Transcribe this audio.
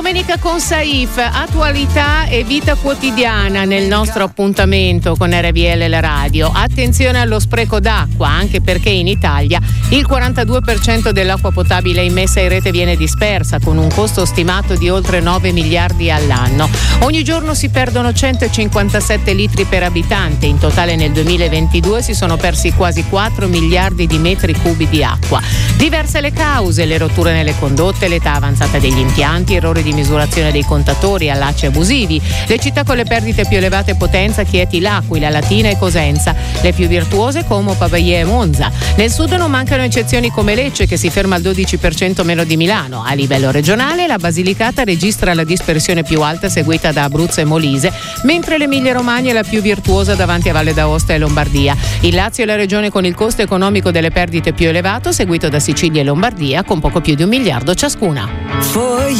domenica con Saif, attualità e vita quotidiana nel nostro appuntamento con RVL la radio. Attenzione allo spreco d'acqua, anche perché in Italia il 42% dell'acqua potabile immessa in rete viene dispersa, con un costo stimato di oltre 9 miliardi all'anno. Ogni giorno si perdono 157 litri per abitante. In totale nel 2022 si sono persi quasi 4 miliardi di metri cubi di acqua. Diverse le cause: le rotture nelle condotte, l'età avanzata degli impianti, errori di misurazione dei contatori, allacci abusivi. Le città con le perdite più elevate potenza: Chieti, L'Aquila, Latina e Cosenza. Le più virtuose Como, Pavia e Monza. Nel sud non mancano eccezioni come Lecce, che si ferma al 12% meno di Milano. A livello regionale la Basilicata registra la dispersione più alta, seguita da Abruzzo e Molise, mentre l'Emilia Romagna è la più virtuosa davanti a Valle d'Aosta e Lombardia. Il Lazio è la regione con il costo economico delle perdite più elevato, seguito da Sicilia e Lombardia con poco più di 1 miliardo ciascuna.